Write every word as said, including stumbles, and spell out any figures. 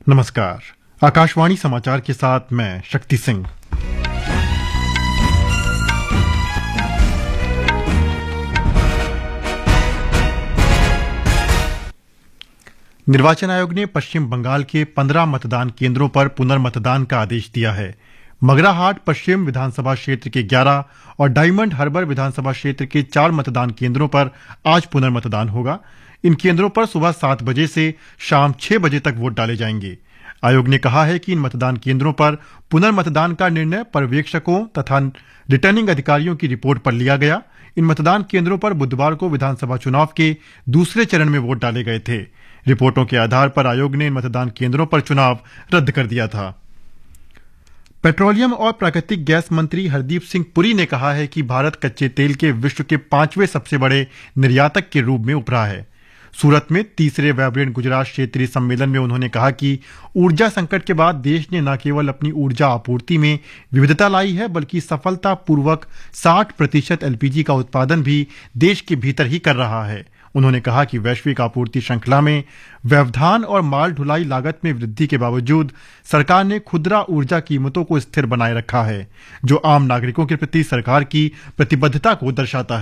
नमस्कार। आकाशवाणी समाचार के साथ मैं शक्ति सिंह। निर्वाचन आयोग ने पश्चिम बंगाल के पंद्रह मतदान केंद्रों पर पुनर्मतदान का आदेश दिया है। मगराहाट पश्चिम विधानसभा क्षेत्र के ग्यारह और डायमंड हार्बर विधानसभा क्षेत्र के चार मतदान केंद्रों पर आज पुनर्मतदान होगा। इन केंद्रों पर सुबह सात बजे से शाम छह बजे तक वोट डाले जाएंगे। आयोग ने कहा है कि इन मतदान केंद्रों पर पुनर्मतदान का निर्णय पर्यवेक्षकों तथा रिटर्निंग अधिकारियों की रिपोर्ट पर लिया गया। इन मतदान केंद्रों पर बुधवार को विधानसभा चुनाव के दूसरे चरण में वोट डाले गए थे। रिपोर्टों के आधार पर आयोग ने इन मतदान केंद्रों पर चुनाव रद्द कर दिया था। पेट्रोलियम और प्राकृतिक गैस मंत्री हरदीप सिंह पुरी ने कहा है कि भारत कच्चे तेल के विश्व के पांचवें सबसे बड़े निर्यातक के रूप में उभरा है। सूरत में तीसरे वाइब्रेंट गुजरात क्षेत्रीय सम्मेलन में उन्होंने कहा कि ऊर्जा संकट के बाद देश ने न केवल अपनी ऊर्जा आपूर्ति में विविधता लाई है, बल्कि सफलतापूर्वक साठ प्रतिशत एलपीजी का उत्पादन भी देश के भीतर ही कर रहा है। उन्होंने कहा कि वैश्विक आपूर्ति श्रृंखला में व्यवधान और माल ढुलाई लागत में वृद्धि के बावजूद सरकार ने खुदरा ऊर्जा कीमतों को स्थिर बनाए रखा है, जो आम नागरिकों के प्रति सरकार की प्रतिबद्धता को दर्शाता है।